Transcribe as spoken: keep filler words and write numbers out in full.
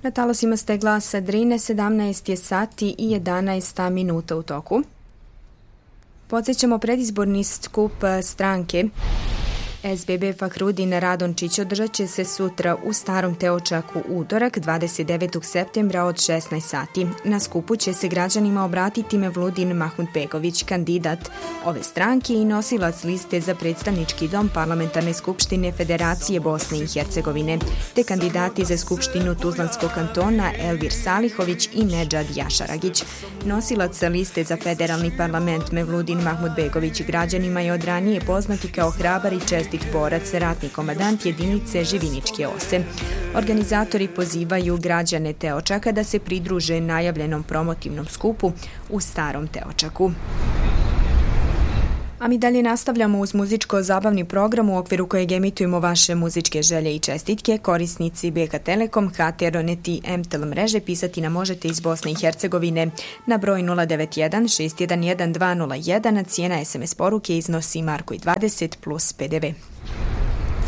Na talosima ste glasa Drine, sedamnaest je sati i jedanaest minuta u toku. Podsjećamo predizborni skup stranke S B B Fahrudin Radončić održat će se sutra u Starom Teočaku u utorak dvadeset devetog septembra od šesnaest sati. Na skupu će se građanima obratiti Mevludin Mahmudbegović, kandidat ove stranke i nosilac liste za predstavnički dom Parlamentarne skupštine Federacije Bosne i Hercegovine, te kandidati za skupštinu Tuzlanskog kantona Elvir Salihović i Nedžad Jašaragić. Nosilac liste za federalni parlament Mevludin Mahmudbegović građanima je od ranije poznati kao hrabar i čest borac, ratni komadant jedinice Živiničke ose. Organizatori pozivaju građane Teočaka da se pridruže najavljenom promotivnom skupu u Starom Teočaku. A mi dalje nastavljamo uz muzičko-zabavni program u okviru kojeg emitujemo vaše muzičke želje i čestitke. Korisnici B K Telekom, H T, Ronet i M T L mreže pisati nam možete iz Bosne i Hercegovine na broj nula devet jedan šest jedan jedan dva nula jedan, a cijena S M S poruke iznosi marku i dvadeset plus P D V.